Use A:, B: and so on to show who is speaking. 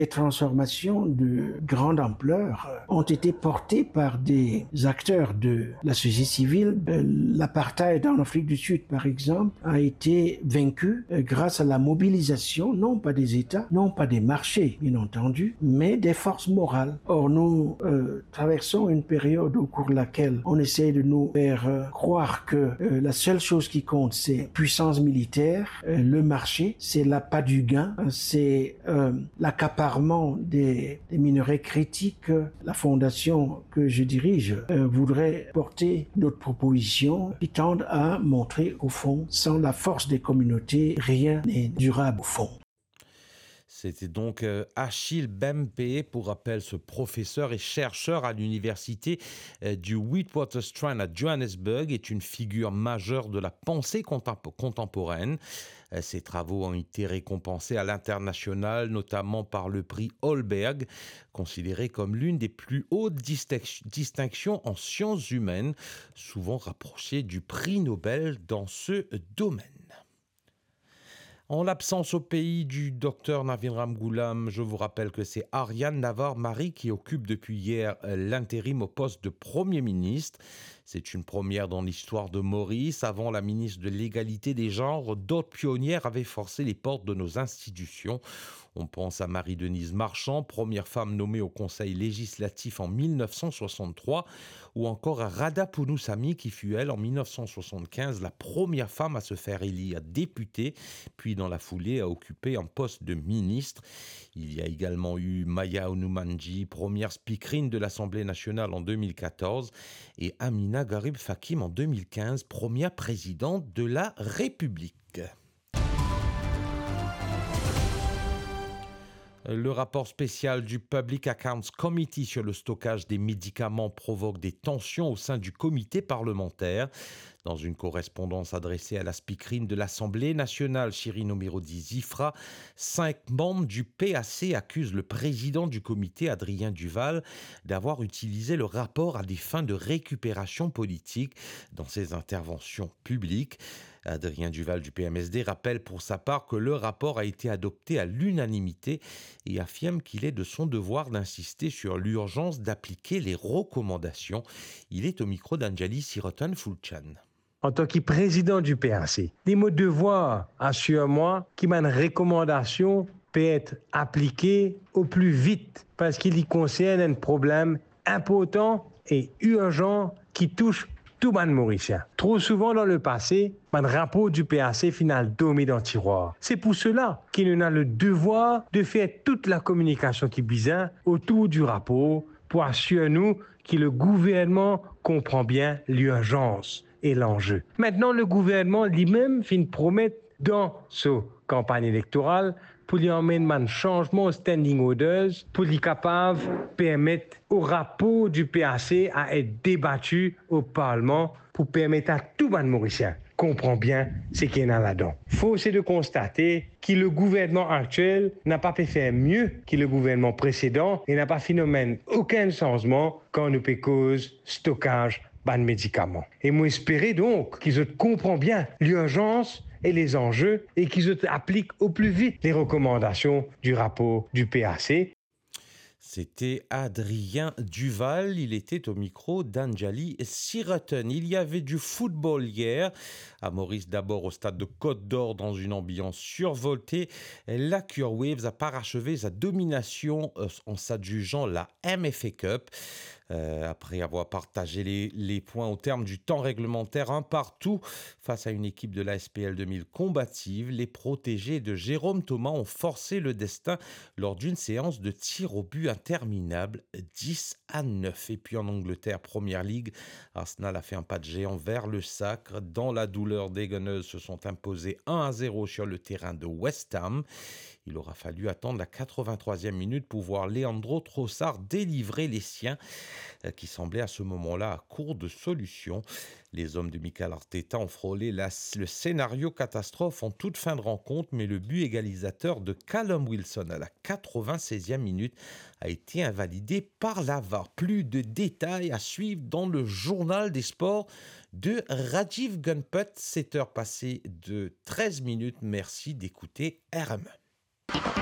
A: Les transformations de grande ampleur ont été portées par des acteurs de la société civile. L'apartheid en Afrique du Sud, par exemple, a été vaincu grâce à la mobilisation, non pas des États, non pas des marchés, bien entendu, mais des forces morales. Or, nous traversons une période au cours de laquelle on essaie de nous faire croire que la seule chose qui compte, c'est puissance militaire, le marché, c'est l'appât du gain, c'est l'accaparement des minerais critiques. La fondation que je dirige voudrait porter d'autres propositions qui tendent à montrer au fond, sans la force des communautés, rien n'est durable au fond.
B: C'était donc Achille Bempé, pour rappel, ce professeur et chercheur à l'université du Witwatersrand à Johannesburg, est une figure majeure de la pensée contemporaine. Ses travaux ont été récompensés à l'international, notamment par le prix Holberg, considéré comme l'une des plus hautes distinctions en sciences humaines, souvent rapprochée du prix Nobel dans ce domaine. En l'absence au pays du docteur Navin Ramgoolam, je vous rappelle que c'est Ariane Navar-Mari qui occupe depuis hier l'intérim au poste de Premier ministre. C'est une première dans l'histoire de Maurice. Avant la ministre de l'Égalité des genres, d'autres pionnières avaient forcé les portes de nos institutions. On pense à Marie-Denise Marchand, première femme nommée au Conseil législatif en 1963, ou encore à Rada Pounoussami, qui fut, elle, en 1975, la première femme à se faire élire députée, puis dans la foulée à occuper un poste de ministre. Il y a également eu Maya Onumanji, première speakerine de l'Assemblée nationale en 2014, et Amina Garib Fakim en 2015, première présidente de la République. Le rapport spécial du Public Accounts Committee sur le stockage des médicaments provoque des tensions au sein du comité parlementaire. Dans une correspondance adressée à la speakerine de l'Assemblée nationale, Chirine Omirodi-Zifra, 5 membres du PAC accusent le président du comité, Adrien Duval, d'avoir utilisé le rapport à des fins de récupération politique dans ses interventions publiques. Adrien Duval du PMSD rappelle pour sa part que le rapport a été adopté à l'unanimité et affirme qu'il est de son devoir d'insister sur l'urgence d'appliquer les recommandations. Il est au micro d'Anjali Sirotan-Fulchan.
C: En tant que président du PAC, des mots de devoir, assure-moi, que ma recommandation peut être appliquée au plus vite parce qu'il y concerne un problème important et urgent qui touche tout le Mauricien. Trop souvent dans le passé, le rapport du PAC final dormi dans le tiroir. C'est pour cela qu'il a le devoir de faire toute la communication qui besoin autour du rapport pour assurer nous que le gouvernement comprend bien l'urgence et l'enjeu. Maintenant, le gouvernement lui-même fait une promesse dans sa campagne électorale pour lui emmener un changement au standing orders, pour lui capable permettre au rapport du PAC à être débattu au Parlement pour permettre à tout le Mauricien comprend bien ce qu'il y a là-dedans. Force est de constater que le gouvernement actuel n'a pas pu faire mieux que le gouvernement précédent et n'a pas phénomène aucun changement quand nous peut cause stockage de médicaments. Et moi espérer donc qu'ils comprennent bien l'urgence et les enjeux et qu'ils appliquent au plus vite les recommandations du rapport du PAC.
B: C'était Adrien Duval, il était au micro d'Anjali Sirotan. Il y avait du football hier, à Maurice d'abord au stade de Côte-d'Or dans une ambiance survoltée. La Cure Waves a parachevé sa domination en s'adjugeant la MFA Cup. Après avoir partagé les points au terme du temps réglementaire, un partout face à une équipe de la SPL 2000 combative, les protégés de Jérôme Thomas ont forcé le destin lors d'une séance de tir au but interminable, 10-9. Et puis en Angleterre, Première Ligue, Arsenal a fait un pas de géant vers le sacre. Dans la douleur, des Gunners se sont imposés 1-0 sur le terrain de West Ham. Il aura fallu attendre la 83e minute pour voir Leandro Trossard délivrer les siens, qui semblaient à ce moment-là à court de solutions. Les hommes de Mikel Arteta ont frôlé le scénario catastrophe en toute fin de rencontre, mais le but égalisateur de Callum Wilson à la 96e minute a été invalidé par la VAR. Plus de détails à suivre dans le journal des sports de Rajiv Gunput. 7 heures passées de 13 minutes. Merci d'écouter RME.